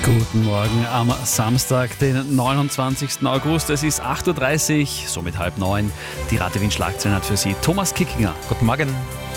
Guten Morgen am Samstag, den 29. August. Es ist 8.30 Uhr, somit 8:30. Die Radio Wien Schlagzeilen hat für Sie Thomas Kickinger. Guten Morgen.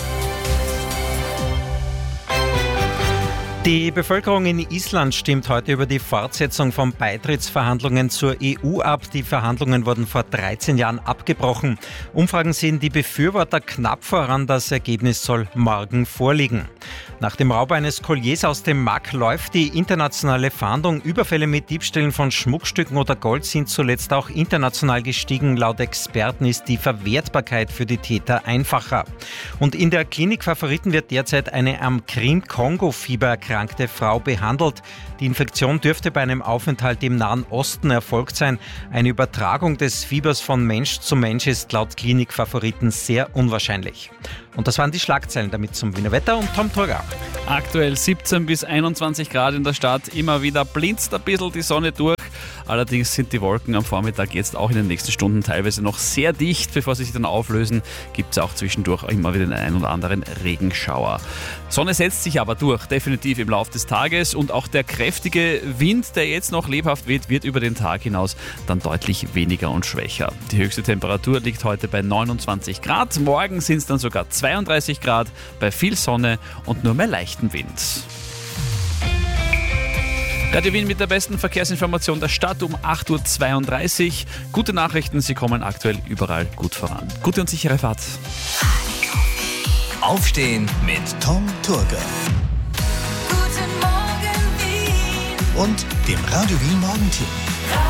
Die Bevölkerung in Island stimmt heute über die Fortsetzung von Beitrittsverhandlungen zur EU ab. Die Verhandlungen wurden vor 13 Jahren abgebrochen. Umfragen sehen die Befürworter knapp voran. Das Ergebnis soll morgen vorliegen. Nach dem Raub eines Kolliers aus dem Mack läuft die internationale Fahndung. Überfälle mit Diebstählen von Schmuckstücken oder Gold sind zuletzt auch international gestiegen. Laut Experten ist die Verwertbarkeit für die Täter einfacher. Und in der Klinik Favoriten wird derzeit eine am Krim-Kongo-Fieber erkrankte Frau behandelt. Die Infektion dürfte bei einem Aufenthalt im Nahen Osten erfolgt sein. Eine Übertragung des Fiebers von Mensch zu Mensch ist laut Klinik Favoriten sehr unwahrscheinlich. Und das waren die Schlagzeilen, damit zum Wiener Wetter und Tom Turger. Aktuell 17 bis 21 Grad in der Stadt. Immer wieder blinzt ein bisschen die Sonne durch. Allerdings sind die Wolken am Vormittag jetzt auch in den nächsten Stunden teilweise noch sehr dicht. Bevor sie sich dann auflösen, gibt es auch zwischendurch immer wieder den einen oder anderen Regenschauer. Sonne setzt sich aber durch, definitiv im Laufe des Tages. Und auch der kräftige Wind, der jetzt noch lebhaft weht, wird über den Tag hinaus dann deutlich weniger und schwächer. Die höchste Temperatur liegt heute bei 29 Grad. Morgen sind es dann sogar 32 Grad bei viel Sonne und nur mehr leichten Wind. Radio Wien mit der besten Verkehrsinformation der Stadt um 8.32 Uhr. Gute Nachrichten, sie kommen aktuell überall gut voran. Gute und sichere Fahrt. Aufstehen mit Tom Turger. Guten Morgen Wien. Und dem Radio Wien Morgenteam.